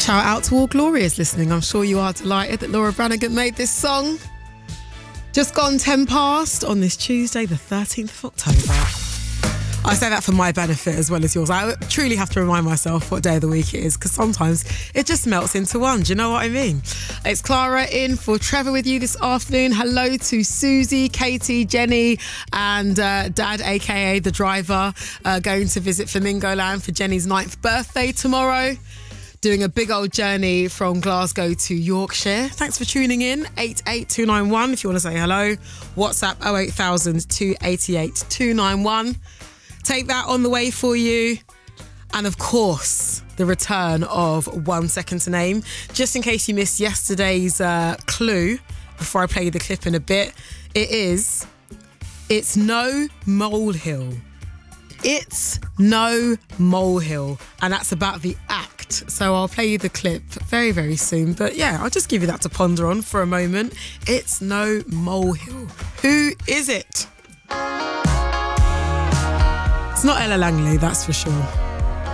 Shout out to all Glorious listening. I'm sure you are delighted that Laura Branigan made this song. Just gone 10 past on this Tuesday, the 13th of October. I say that for my benefit as well as yours. I truly have to remind myself what day of the week it is because sometimes it just melts into one. Do you know what I mean? It's Clara in for Trevor with you this afternoon. Hello to Susie, Katie, Jenny and Dad, aka the driver, going to visit Flamingo Land for Jenny's 9th birthday tomorrow. Doing a big old journey from Glasgow to Yorkshire. Thanks for tuning in. 88291 if you want to say hello. WhatsApp 08000 288 291. Take that on the way for you. And of course, the return of 1 Second to Name. Just in case you missed yesterday's clue, before I play you the clip in a bit, it's no molehill. It's no molehill. And that's about the act. So I'll play you the clip very, very soon. But yeah, I'll just give you that to ponder on for a moment. It's no molehill. Who is it? It's not Ella Langley, that's for sure.